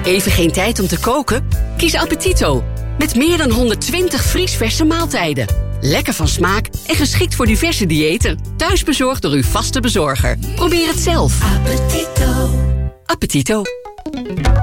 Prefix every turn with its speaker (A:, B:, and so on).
A: Even geen tijd om te koken? Kies Appetito. Met meer dan 120 vriesverse maaltijden. Lekker van smaak en geschikt voor diverse diëten. Thuis bezorgd door uw vaste bezorger. Probeer het zelf.
B: Appetito.
A: Appetito.